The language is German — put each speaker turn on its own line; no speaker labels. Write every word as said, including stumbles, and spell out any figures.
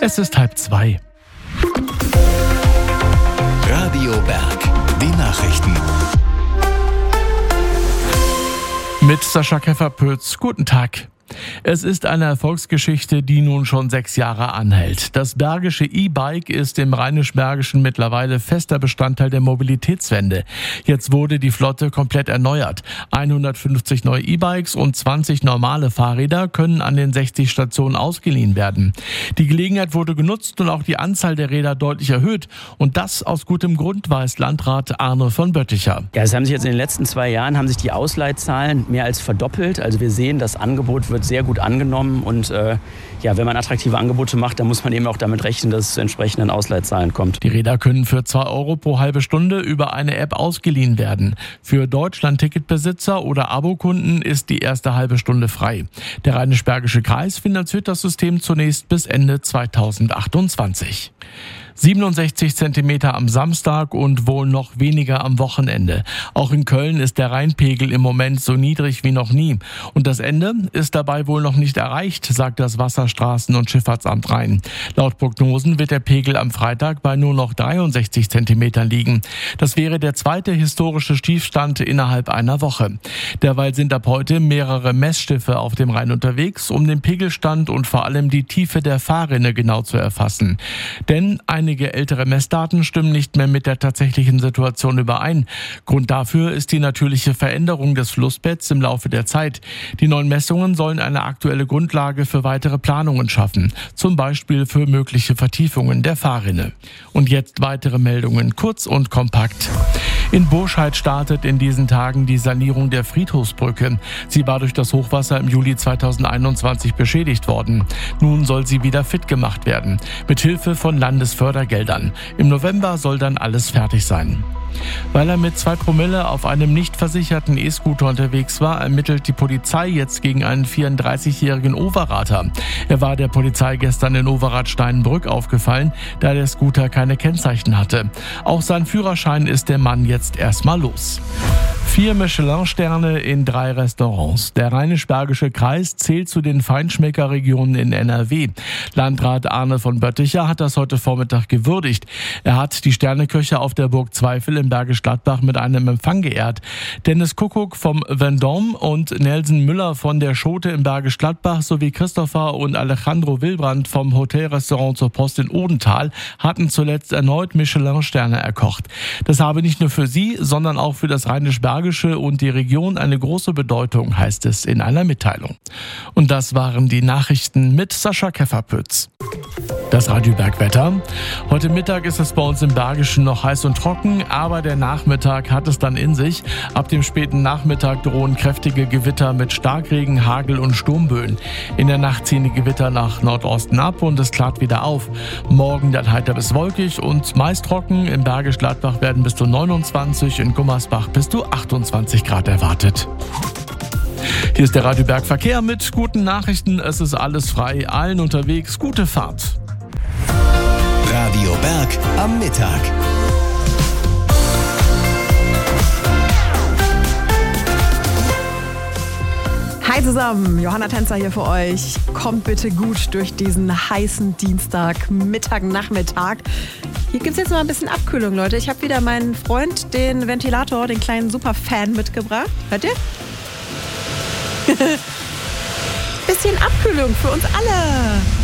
Es ist halb zwei.
Radio Berg, die Nachrichten.
Mit Sascha Kefferpötz. Guten Tag. Es ist eine Erfolgsgeschichte, die nun schon sechs Jahre anhält. Das Bergische E-Bike ist im Rheinisch-Bergischen mittlerweile fester Bestandteil der Mobilitätswende. Jetzt wurde die Flotte komplett erneuert. hundertfünfzig neue E-Bikes und zwanzig normale Fahrräder können an den sechzig Stationen ausgeliehen werden. Die Gelegenheit wurde genutzt und auch die Anzahl der Räder deutlich erhöht. Und das aus gutem Grund, weiß Landrat Arne von Bötticher.
Ja, es haben sich jetzt in den letzten zwei Jahren haben sich die Ausleihzahlen mehr als verdoppelt. Also wir sehen, das Angebot wird sehr gut angenommen und äh, ja, wenn man attraktive Angebote macht, dann muss man eben auch damit rechnen, dass es zu entsprechenden Ausleihzahlen kommt.
Die Räder können für zwei Euro pro halbe Stunde über eine App ausgeliehen werden. Für Deutschland-Ticketbesitzer oder Abokunden ist die erste halbe Stunde frei. Der Rheinisch-Bergische Kreis finanziert das System zunächst bis Ende zweitausendachtundzwanzig. siebenundsechzig Zentimeter am Samstag und wohl noch weniger am Wochenende. Auch in Köln ist der Rheinpegel im Moment so niedrig wie noch nie. Und das Ende ist dabei wohl noch nicht erreicht, sagt das Wasserstraßen- und Schifffahrtsamt Rhein. Laut Prognosen wird der Pegel am Freitag bei nur noch dreiundsechzig Zentimetern liegen. Das wäre der zweite historische Tiefstand innerhalb einer Woche. Derweil sind ab heute mehrere Messschiffe auf dem Rhein unterwegs, um den Pegelstand und vor allem die Tiefe der Fahrrinne genau zu erfassen. Denn ein Einige ältere Messdaten stimmen nicht mehr mit der tatsächlichen Situation überein. Grund dafür ist die natürliche Veränderung des Flussbetts im Laufe der Zeit. Die neuen Messungen sollen eine aktuelle Grundlage für weitere Planungen schaffen, zum Beispiel für mögliche Vertiefungen der Fahrrinne. Und jetzt weitere Meldungen, kurz und kompakt. In Burscheid startet in diesen Tagen die Sanierung der Friedhofsbrücke. Sie war durch das Hochwasser im Juli zweitausendeinundzwanzig beschädigt worden. Nun soll sie wieder fit gemacht werden, mit Hilfe von Landesfördergeldern. Im November soll dann alles fertig sein. Weil er mit zwei Promille auf einem nicht versicherten E-Scooter unterwegs war, ermittelt die Polizei jetzt gegen einen vierunddreißigjährigen Overater. Er war der Polizei gestern in Overath-Steinbrück aufgefallen, da der Scooter keine Kennzeichen hatte. Auch sein Führerschein ist der Mann jetzt erstmal los. Vier Michelin-Sterne in drei Restaurants. Der Rheinisch-Bergische Kreis zählt zu den Feinschmeckerregionen in N R W. Landrat Arne von Bötticher hat das heute Vormittag gewürdigt. Er hat die Sterneköche auf der Burg Zweifel in Bergisch Gladbach mit einem Empfang geehrt. Dennis Kuckuck vom Vendôme und Nelson Müller von der Schote in Bergisch Gladbach sowie Christopher und Alejandro Wilbrand vom Hotelrestaurant zur Post in Odenthal hatten zuletzt erneut Michelin-Sterne erkocht. Das habe nicht nur für sie, sondern auch für das Rheinisch-Bergische und die Region eine große Bedeutung, heißt es in einer Mitteilung. Und das waren die Nachrichten mit Sascha Kefferpötz. Das Radio Bergwetter. Heute Mittag ist es bei uns im Bergischen noch heiß und trocken, aber der Nachmittag hat es dann in sich. Ab dem späten Nachmittag drohen kräftige Gewitter mit Starkregen, Hagel und Sturmböen. In der Nacht ziehen die Gewitter nach Nordosten ab und es klart wieder auf. Morgen dann heiter bis wolkig und meist trocken. In Bergisch Gladbach werden bis zu neunundzwanzig, in Gummersbach bis zu achtundzwanzig Grad erwartet. Hier ist der Radio Berg Verkehr mit guten Nachrichten. Es ist alles frei, allen unterwegs. Gute Fahrt.
Radio Berg am Mittag.
Hi zusammen, Johanna Tänzer hier für euch. Kommt bitte gut durch diesen heißen Dienstag, Mittag, Nachmittag. Hier gibt es jetzt mal ein bisschen Abkühlung, Leute. Ich habe wieder meinen Freund, den Ventilator, den kleinen Superfan mitgebracht. Hört ihr? Bisschen Abkühlung für uns alle.